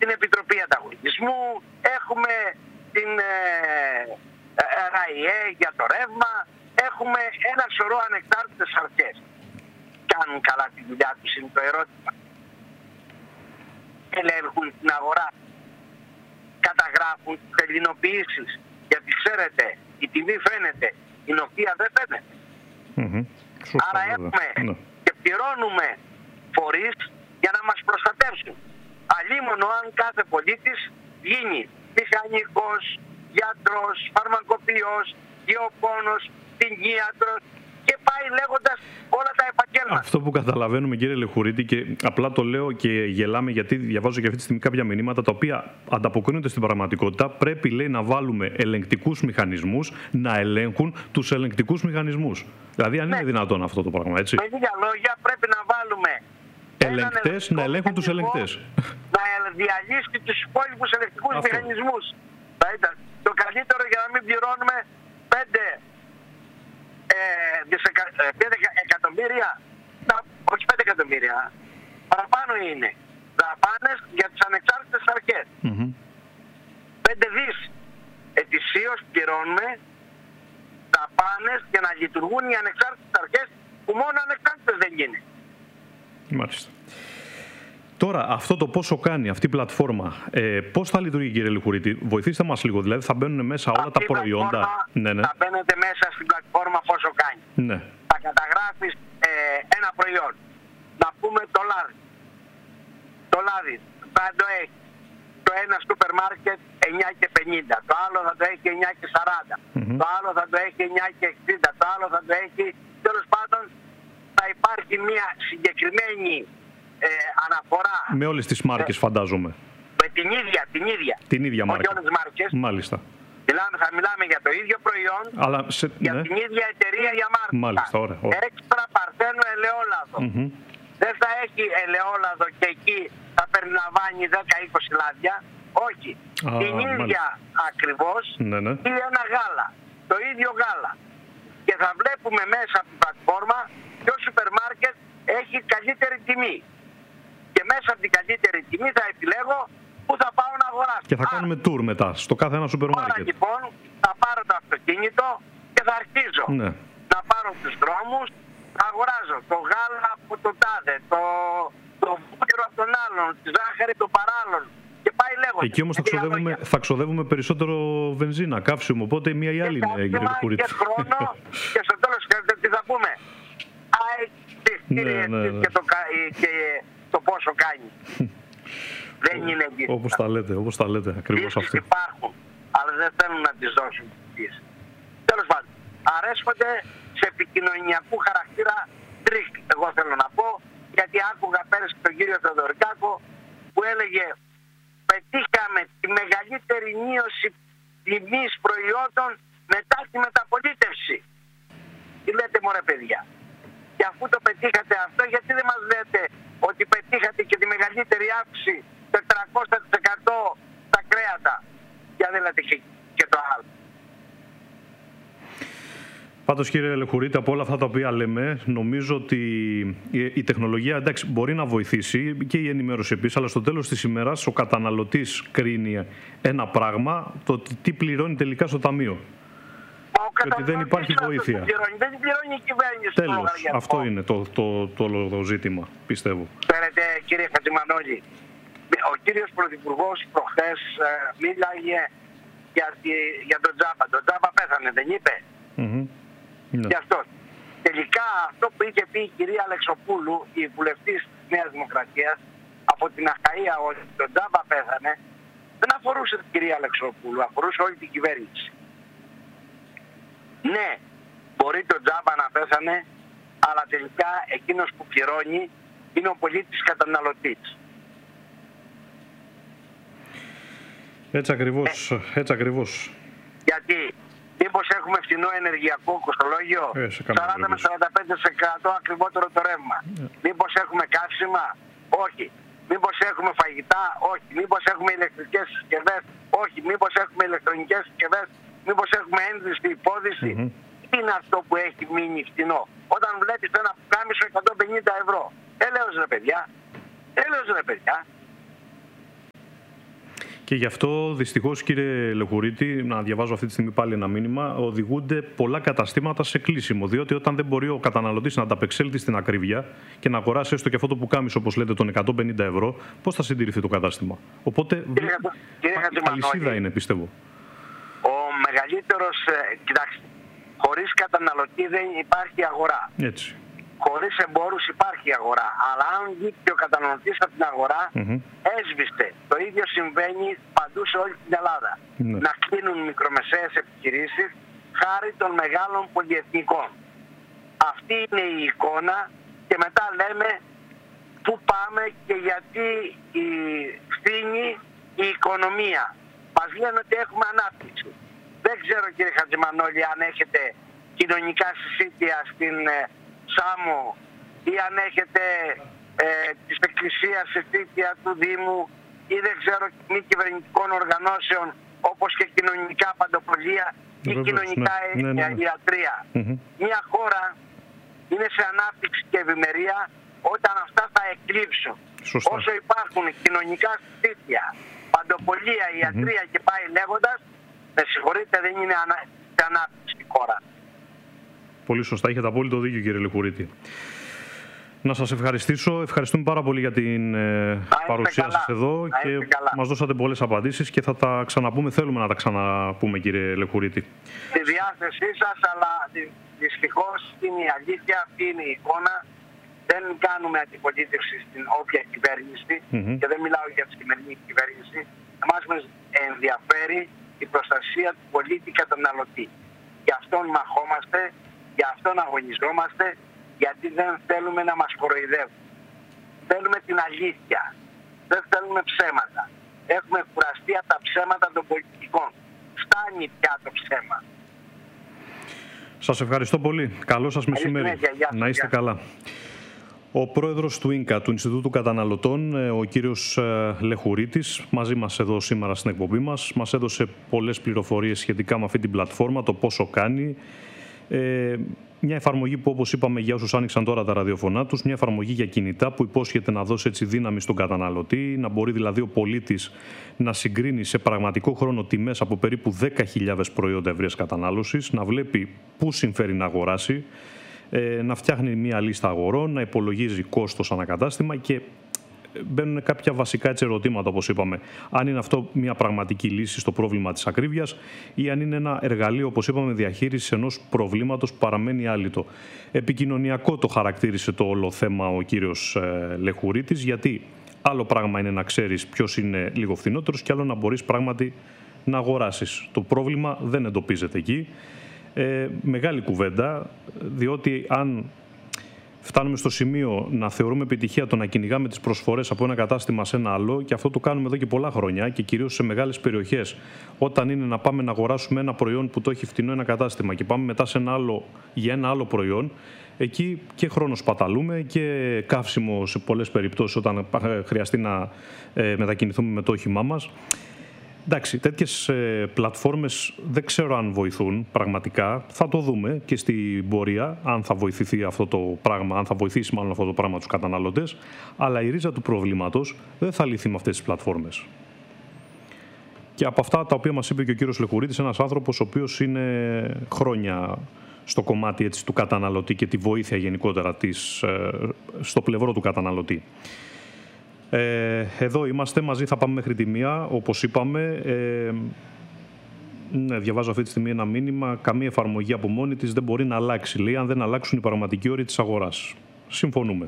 την Επιτροπή Ανταγωνισμού, έχουμε την ΡΑΙΕ για το ρεύμα, έχουμε ένα σωρό ανεξάρτητες αρχές. Κάνουν καλά τη δουλειά τους, είναι το ερώτημα. Ελέγχουν την αγορά, καταγράφουν τις ελληνοποιήσεις, γιατί ξέρετε η τιμή φαίνεται, η νοφία δεν φαίνεται. Άρα έχουμε και πληρώνουμε φορείς για να μας προστατεύσουν. Αλλήμονο αν κάθε πολίτης γίνει μηχανικός, γιατρός, φαρμακοποιός, γεωπόνος, κτηνίατρος και πάει λέγοντας όλα τα επαγγέλματα. Αυτό που καταλαβαίνουμε, κύριε Λεχουρίτη, και απλά το λέω και γελάμε γιατί διαβάζω και αυτή τη στιγμή κάποια μηνύματα τα οποία ανταποκρίνονται στην πραγματικότητα. Πρέπει, λέει, να βάλουμε ελεγκτικούς μηχανισμούς να ελέγχουν τους ελεγκτικούς μηχανισμούς. Δηλαδή, αν είναι δυνατόν αυτό το πράγμα, έτσι. Με λίγα λόγια, πρέπει να βάλουμε ελεγκτές να ελέγχουν τους ελεγκτές. Να διαλύσει τους υπόλοιπους ελεγκτικούς μηχανισμούς. Θα ήταν το καλύτερο για να μην πληρώνουμε 5 εκατομμύρια, όχι 5 εκατομμύρια, παραπάνω είναι δαπάνες για τις ανεξάρτητες αρχές. 5 δις ετησίως πληρώνουμε δαπάνες για να λειτουργούν οι ανεξάρτητες αρχές που μόνο ανεξάρτητες δεν είναι. Μάλιστα. Τώρα, αυτό το πόσο κάνει αυτή η πλατφόρμα, πώς θα λειτουργεί, κύριε Λεχουρίτη, βοηθήστε μας λίγο. Δηλαδή, θα μπαίνουν μέσα όλα τα προϊόντα. Θα μπαίνετε μέσα στην πλατφόρμα πόσο κάνει. Ναι. Θα καταγράφεις ένα προϊόν. Να πούμε το λάδι. Το λάδι θα το έχει το ένα σούπερ μάρκετ 9,50. Το άλλο θα το έχει 9,40. Το άλλο θα το έχει 9,60. Το άλλο θα το έχει. Τέλος πάντων, θα υπάρχει μια συγκεκριμένη αναφορά. Με όλες τις μάρκες, φαντάζομαι. Με την ίδια μάρκα. Όχι όλες τις μάρκες. Μάλιστα. Θα μιλάμε για το ίδιο προϊόν, αλλά για την ίδια εταιρεία για μάρκα. Μάλιστα, ωραία. Έξτρα παρθένο ελαιόλαδο. Δεν θα έχει ελαιόλαδο και εκεί θα περιλαμβάνει 10-20 λάδια. Όχι. Την ίδια ακριβώς ή ένα γάλα. Το ίδιο γάλα. Και θα βλέπουμε μέσα από την πλατφόρμα ποιο σούπερ μάρκετ έχει καλύτερη τιμή. Και μέσα από την καλύτερη τιμή θα επιλέγω πού θα πάω να αγοράσω. Και θα κάνουμε tour μετά στο κάθε ένα σούπερ μάρκετ. Τώρα λοιπόν θα πάρω το αυτοκίνητο και θα αρχίζω να πάρω τους δρόμους, θα αγοράζω το γάλα από το τάδε, το βούτυρο από τον άλλον, τη ζάχαρη το παράλλον. Και πάει λέγοντας. Εκεί όμως θα ξοδεύουμε περισσότερο βενζίνα, καύσιμο, οπότε μία ή άλλη είναι, κύριε Λεχουρίτη. Και χρόνο και στο τέλος τι θα πούμε. Και το πόσο κάνει. Δεν είναι εγγύηση. Όπως τα λέτε, ακριβώς αυτό. Υπάρχουν, αλλά δεν θέλουν να τις δώσουν εγγύηση. Τέλος πάντων, αρέσκονται σε επικοινωνιακού χαρακτήρα τρίκ, εγώ θέλω να πω, γιατί άκουγα πέρυσι τον κύριο Θεοδωρικάκο που έλεγε πετύχαμε τη μεγαλύτερη μείωση τιμής προϊόντων μετά τη μεταπολίτευση. Τι λέτε μωρέ παιδιά. Και αφού το πετύχατε αυτό, γιατί δεν μας λέτε ότι πετύχατε και τη μεγαλύτερη αύξηση 400% στα κρέατα. Για δεν λέτε και το άλλο. Πάντως, κύριε Λεχουρίτη, από όλα αυτά τα οποία λέμε, νομίζω ότι η τεχνολογία, εντάξει, μπορεί να βοηθήσει και η ενημέρωση επίσης, αλλά στο τέλος της ημέρας ο καταναλωτής κρίνει ένα πράγμα, το τι πληρώνει τελικά στο ταμείο. Γιατί δεν υπάρχει βοήθεια. Δεν πληρώνει η κυβέρνηση. Τέλος, αυτό είναι το ζήτημα, πιστεύω. Ξέρετε, κύριε Χατζημανόλη, ο κύριος Πρωθυπουργός προχθές μίλαγε για τον Τζάμπα. Το Τζάμπα πέθανε, δεν είπε. Γι' αυτό. Τελικά αυτό που είχε πει η κυρία Αλεξοπούλου, η βουλευτής της Νέας Δημοκρατίας, από την Αχαΐα, ότι το Τζάμπα πέθανε, δεν αφορούσε την κυρία Αλεξοπούλου, αφορούσε όλη την κυβέρνηση. Ναι, μπορεί το Τζάμπα να πέθανε, αλλά τελικά εκείνος που πληρώνει είναι ο πολίτης καταναλωτής. Έτσι ακριβώς. Γιατί μήπως έχουμε φθηνό ενεργειακό κοστολόγιο, 40 με 45% ακριβότερο το ρεύμα. Μήπως έχουμε καύσιμα, όχι. Μήπως έχουμε φαγητά, όχι. Μήπως έχουμε ηλεκτρικές συσκευές, όχι. Μήπως έχουμε ηλεκτρονικές συσκευές, μήπως έχουμε ένδυση, υπόδυση. Τι είναι αυτό που έχει μείνει φθηνό? Όταν βλέπεις ένα πουκάμισο 150 ευρώ. Έλεος ρε παιδιά. Και γι' αυτό δυστυχώς, κύριε Λεχουρίτη, να διαβάζω αυτή τη στιγμή πάλι ένα μήνυμα, οδηγούνται πολλά καταστήματα σε κλείσιμο. Διότι όταν δεν μπορεί ο καταναλωτής να ανταπεξέλθει στην ακρίβεια και να αγοράσει έστω και αυτό το πουκάμισο, όπως λέτε, των 150 ευρώ, πώς θα συντηρηθεί το κατάστημα? Οπότε, αλυσίδα είναι, πιστεύω. Ο μεγαλύτερος, κοιτάξτε, χωρίς καταναλωτή δεν υπάρχει αγορά. Έτσι. Χωρίς εμπόρους υπάρχει αγορά. Αλλά αν βγήκε ο καταναλωτής από την αγορά, έσβησε. Το ίδιο συμβαίνει παντού σε όλη την Ελλάδα. Να κλείνουν μικρομεσαίες επιχειρήσεις χάρη των μεγάλων πολυεθνικών. Αυτή είναι η εικόνα και μετά λέμε πού πάμε και γιατί φθήνει η οικονομία. Μας λένε ότι έχουμε ανάπτυξη. Δεν ξέρω, κύριε Χατζημανόλη, αν έχετε κοινωνικά συσίτια στην Σάμο ή αν έχετε της Εκκλησίας συσίτια του Δήμου ή δεν ξέρω μη κυβερνητικών οργανώσεων όπως και κοινωνικά παντοπολία ή κοινωνικά ιατρία. Μια χώρα είναι σε ανάπτυξη και ευημερία όταν αυτά θα εκλείψουν. Σωστά. Όσο υπάρχουν κοινωνικά συσίτια, παντοπολία, ιατρία και πάει λέγοντας, με συγχωρείτε, δεν είναι σε ανάπτυξη η χώρα. Πολύ σωστά, έχετε απόλυτο δίκιο, κύριε Λεχουρίτη. Να σας ευχαριστήσω. Ευχαριστούμε πάρα πολύ για την παρουσία σας εδώ και μας δώσατε πολλές απαντήσεις και θα τα ξαναπούμε. Θέλουμε να τα ξαναπούμε, κύριε Λεχουρίτη. Στη διάθεσή σας, αλλά δυστυχώς είναι η αλήθεια, αυτή είναι η εικόνα. Δεν κάνουμε αντιπολίτευση στην όποια κυβέρνηση και δεν μιλάω για τη σημερινή κυβέρνηση. Εμάς μας ενδιαφέρει η προστασία του πολίτη καταναλωτή. Γι' αυτόν μαχόμαστε, γι' αυτόν αγωνιζόμαστε, γιατί δεν θέλουμε να μας κοροϊδεύουν. Θέλουμε την αλήθεια. Δεν θέλουμε ψέματα. Έχουμε κουραστεί από τα ψέματα των πολιτικών. Φτάνει πια το ψέμα. Σας ευχαριστώ πολύ. Καλό σας μεσημέρι. Να είστε καλά. Ο πρόεδρος του ΙΝΚΑ, του Ινστιτούτου Καταναλωτών, ο κύριος Λεχουρίτης, μαζί μας εδώ σήμερα στην εκπομπή μας έδωσε πολλές πληροφορίες σχετικά με αυτή την πλατφόρμα, το πόσο κάνει. Μια εφαρμογή που, όπως είπαμε, για όσους άνοιξαν τώρα τα ραδιοφωνά τους, μια εφαρμογή για κινητά που υπόσχεται να δώσει έτσι δύναμη στον καταναλωτή, να μπορεί δηλαδή ο πολίτης να συγκρίνει σε πραγματικό χρόνο τιμές από περίπου 10.000 προϊόντα ευρείας κατανάλωσης, να βλέπει πού συμφέρει να αγοράσει, να φτιάχνει μια λίστα αγορών, να υπολογίζει κόστος ανακατάστημα και μπαίνουν κάποια βασικά έτσι ερωτήματα, όπως είπαμε. Αν είναι αυτό μια πραγματική λύση στο πρόβλημα της ακρίβειας ή αν είναι ένα εργαλείο, όπως είπαμε, διαχείρισης ενός προβλήματος που παραμένει άλυτο. Επικοινωνιακό το χαρακτήρισε το όλο θέμα ο κύριος Λεχουρίτης, γιατί άλλο πράγμα είναι να ξέρεις ποιος είναι λίγο φθηνότερος και άλλο να μπορείς πράγματι να αγοράσεις. Το πρόβλημα δεν εντοπίζεται εκεί. Μεγάλη κουβέντα, διότι αν φτάνουμε στο σημείο να θεωρούμε επιτυχία το να κυνηγάμε τις προσφορές από ένα κατάστημα σε ένα άλλο, και αυτό το κάνουμε εδώ και πολλά χρόνια και κυρίως σε μεγάλες περιοχές, όταν είναι να πάμε να αγοράσουμε ένα προϊόν που το έχει φτηνό ένα κατάστημα και πάμε μετά σε για ένα άλλο προϊόν, εκεί και χρόνο σπαταλούμε και καύσιμο σε πολλές περιπτώσεις όταν χρειαστεί να μετακινηθούμε με το όχημά μας. Εντάξει, τέτοιες πλατφόρμες δεν ξέρω αν βοηθούν πραγματικά. Θα το δούμε και στην πορεία, αν θα βοηθήσει αυτό το πράγμα, αν θα βοηθήσει μάλλον αυτό το πράγμα τους καταναλωτές. Αλλά η ρίζα του προβλήματος δεν θα λυθεί με αυτές τις πλατφόρμες. Και από αυτά τα οποία μας είπε και ο κύριος Λεχουρίτης, ένας άνθρωπος ο οποίος είναι χρόνια στο κομμάτι έτσι, του καταναλωτή και τη βοήθεια γενικότερα στο πλευρό του καταναλωτή. Εδώ είμαστε μαζί, θα πάμε μέχρι τη 1, όπως είπαμε. Διαβάζω αυτή τη στιγμή ένα μήνυμα. Καμία εφαρμογή από μόνη της δεν μπορεί να αλλάξει, λέει, αν δεν αλλάξουν οι πραγματικοί όροι της αγοράς. Συμφωνούμε.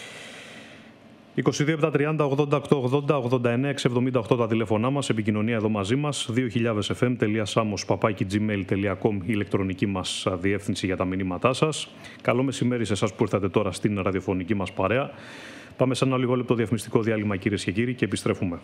22-30-88-80-89-678 τα τηλέφωνά μας, επικοινωνία εδώ μαζί μας, 2000fm.samos@gmail.com η ηλεκτρονική μας διεύθυνση για τα μηνύματά σας. Καλό μεσημέρι σε εσάς που ήρθατε τώρα στην ραδιοφωνική μας παρέα. Πάμε σε ένα λίγο λεπτό διαφημιστικό διάλειμμα, κυρίες και κύριοι, και επιστρέφουμε.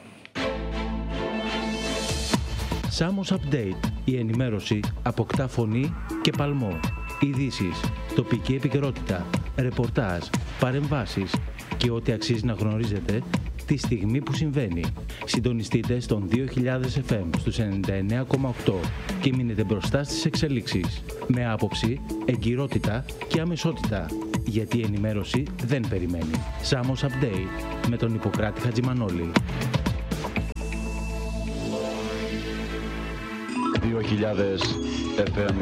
Samos Update. Η ενημέρωση αποκτά φωνή και παλμό. Ειδήσεις, τοπική επικαιρότητα, ρεπορτάζ, παρεμβάσεις και ό,τι αξίζει να γνωρίζετε τη στιγμή που συμβαίνει. Συντονιστείτε στον 2000 FM στους 99,8 και μείνετε μπροστά στις εξελίξεις. Με άποψη, εγκυρότητα και αμεσότητα. Γιατί η ενημέρωση δεν περιμένει. Samos Update με τον Ιπποκράτη Χατζημανόλη. 2000 FM.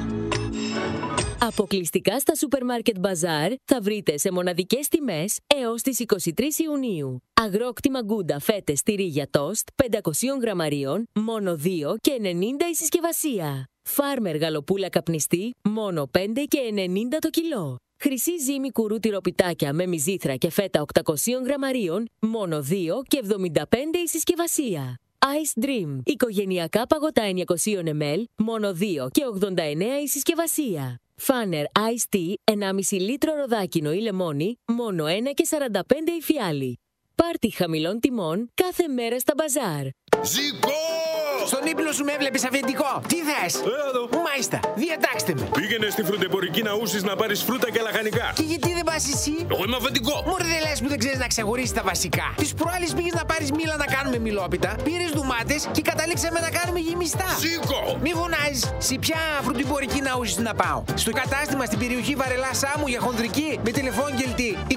Αποκλειστικά στα Supermarket Bazaar θα βρείτε σε μοναδικές τιμές έως τις 23 Ιουνίου. Αγρόκτημα Γκούντα φέτες τυρί για τόστ 500 γραμμαρίων, μόνο 2 και 90 η συσκευασία. Φάρμερ γαλοπούλα καπνιστή, μόνο 5 και 90 το κιλό. Χρυσή ζύμη κουρού τυροπιτάκια με μυζήθρα και φέτα 800 γραμμαρίων, μόνο 2 και 75 η συσκευασία. Ice Dream, οικογενειακά παγωτά 900 ml, μόνο 2 και 89 η συσκευασία. Φάνερ Ice Tea, 1,5 λίτρο ροδάκινο ή λεμόνι, μόνο 1 και 45 η φιάλη. Πάρτι χαμηλών τιμών κάθε μέρα στα μπαζάρ. Ζήκω! Στον ύπνο σου με έβλεπες αφεντικό. Τι θες? Εδώ. Μάλιστα, διατάξτε με. Πήγαινε στη φρουτεμπορική Ναούσης να πάρεις φρούτα και λαχανικά. Και γιατί δεν πας εσύ? Εγώ είμαι αφεντικό. Μωρέ δεν λες που δεν ξέρεις να ξεχωρίσεις τα βασικά. Τις προάλλες πήγες να πάρεις μήλα να κάνουμε μιλόπιτα, πήρες ντουμάτες και καταλήξαμε να κάνουμε γεμιστά. Ζήκω! Μη φωνάζεις. Σε ποια φρουτεμπορική Ναούσης να πάω? Στο κατάστημα στην περιοχή Βαρελά Σάμου για χονδρική με τηλεφώνγελτη 22 730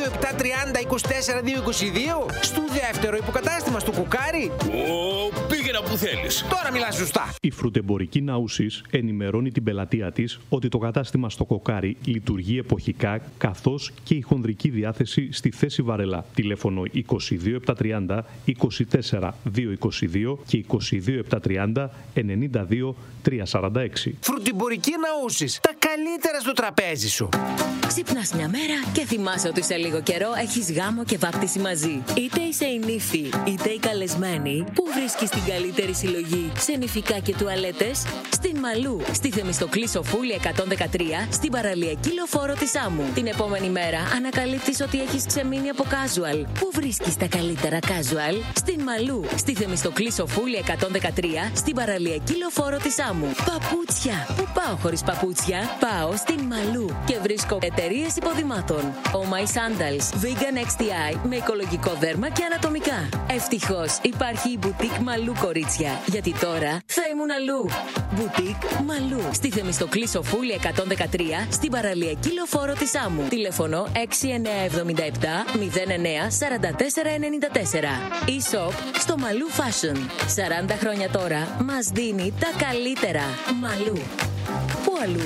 24 222. Στο δεύτερο υποκατάστημα στο Κοκάρι. Πήγαινα που θέλεις. Τώρα μιλάς σωστά. Η φρουτεμπορική Ναούσης ενημερώνει την πελατεία της ότι το κατάστημα στο Κοκάρι λειτουργεί εποχικά, καθώς και η χονδρική διάθεση στη θέση Βαρελά. Τηλέφωνο 22 730 24 222 και 22 730 92 346. Φρουτεμπορική Ναούσης. Τα καλύτερα στο τραπέζι σου. Ξυπνάς μια μέρα και θυμάσαι ότι σε λίγο καιρό έχεις γάμο και βάπτιση μαζί. Είτε είσαι η νύφη, είτε η καλεσμένη, που βρίσκεις την καλύτερη συλλογή σε νηφικά και τουαλέτες? Στην Μαλού, στη Θεμιστοκλή Σοφούλη 113, στην παραλιακή λεωφόρο της Άμμου. Την επόμενη μέρα ανακαλύπτεις ότι έχεις ξεμείνει από casual. Πού βρίσκεις τα καλύτερα casual? Στην Μαλού, στη Θεμιστοκλή Σοφούλη 113, στην παραλιακή λεωφόρο της Άμμου. Παπούτσια. Πού πάω χωρίς παπούτσια? Πάω στην Μαλού και βρίσκω εταιρείες υποδημάτων. Oh My Sandals, Vegan XTI με οικολογικό δέρμα και ανατομικά. Ευτυχώς υπάρχει η Boutique Μαλού, κορίτσια, γιατί τώρα θα ήμουν αλλού. Boutique Μαλού, στη Θεμιστοκλή Σοφούλη 113, στην παραλιακή λεωφόρο της Άμμου. Τηλέφωνο 6977 09 44 94. E-shop στο Μαλού Fashion. 40 χρόνια τώρα μας δίνει τα καλύτερα. Μαλού. Πού αλλού?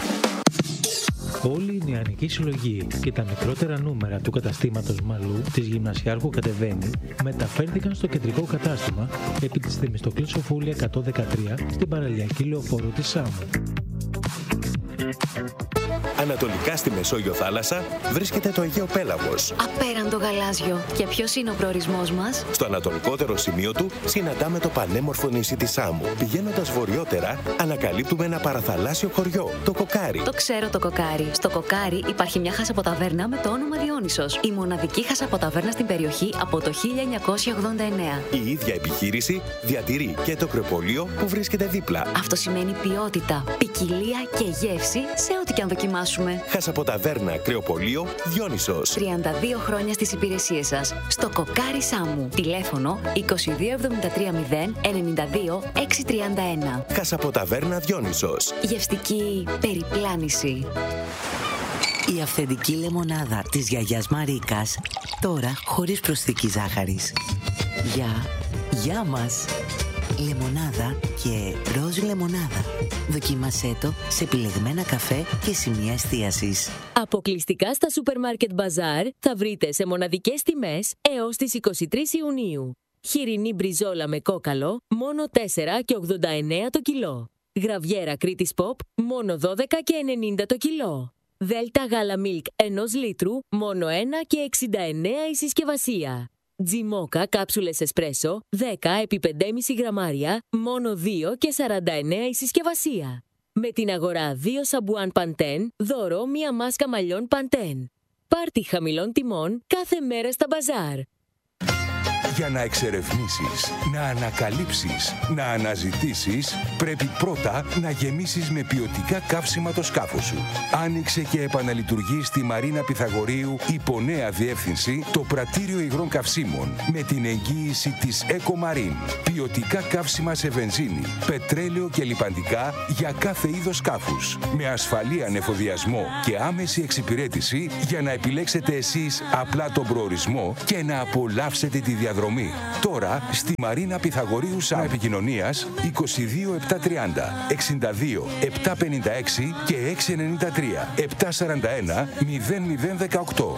Όλη η νεανική συλλογή και τα μικρότερα νούμερα του καταστήματος Μαλού της Γυμνασιάρχου Κατεβαίνει μεταφέρθηκαν στο κεντρικό κατάστημα επί της Θεμιστοκλής Σοφούλη 113 στην παραλιακή λεωφόρο της Σάμου. Ανατολικά στη Μεσόγειο θάλασσα βρίσκεται το Αιγαίο Πέλαγος. Απέραντο γαλάζιο. Και ποιος είναι ο προορισμός μας? Στο ανατολικότερο σημείο του συναντάμε το πανέμορφο νησί της Σάμου. Πηγαίνοντας βορειότερα, ανακαλύπτουμε ένα παραθαλάσσιο χωριό, το Κοκάρι. Το ξέρω το Κοκάρι. Στο Κοκάρι υπάρχει μια χασαποταβέρνα με το όνομα Διόνυσος. Η μοναδική χασαποταβέρνα στην περιοχή από το 1989. Η ίδια επιχείρηση διατηρεί και το κρεοπολείο που βρίσκεται δίπλα. Αυτό σημαίνει ποιότητα, ποικιλία και γεύση σε ό,τι και αν δοκιμάσουμε. Χασαποταβέρνα, κρεοπολείο, Διόνυσος. 32 χρόνια στις υπηρεσίες σας. Στο Κοκάρι Σάμου. Τηλέφωνο 2273 092 631. Χασαποταβέρνα, Διόνυσος. Γευστική περιπλάνηση. Η αυθεντική λεμονάδα της γιαγιάς Μαρίκας, τώρα χωρίς προσθήκη ζάχαρης. Γεια μας! Λεμονάδα και ροζ λεμονάδα. Δοκίμασέ το σε επιλεγμένα καφέ και σημεία εστίασης. Αποκλειστικά στα Supermarket Bazaar θα βρείτε σε μοναδικές τιμές έως τις 23 Ιουνίου. Χοιρινή μπριζόλα με κόκαλο, μόνο 4 και 89 το κιλό. Γραβιέρα Κρήτης Pop, μόνο 12 και 90 το κιλό. Δέλτα γάλα Milk 1 λίτρου, μόνο 1 και 69 η συσκευασία. Τζιμόκα κάψουλες εσπρέσο 10 επί 5,5 γραμμάρια, μόνο 2 και 49 η συσκευασία. Με την αγορά 2 σαμπουάν Παντέν, δώρο μία μάσκα μαλλιών Παντέν. Πάρτι χαμηλών τιμών κάθε μέρα στα μπαζάρ. Για να εξερευνήσεις, να ανακαλύψεις, να αναζητήσεις, πρέπει πρώτα να γεμίσεις με ποιοτικά καύσιμα το σκάφος σου. Άνοιξε και επαναλειτουργεί στη Μαρίνα Πυθαγορείου υπό νέα διεύθυνση το πρατήριο υγρών καυσίμων με την εγγύηση της EcoMarine. Ποιοτικά καύσιμα σε βενζίνη, πετρέλαιο και λιπαντικά για κάθε είδος σκάφους. Με ασφαλή ανεφοδιασμό και άμεση εξυπηρέτηση για να επιλέξετε εσείς απλά τον προορισμό και να απολαύσετε τη διαδρομή διαδρομή. Τώρα στη Μαρίνα Πυθαγορείου Σάμου. Επικοινωνίας 22 730 62 756 και 693 741 0018.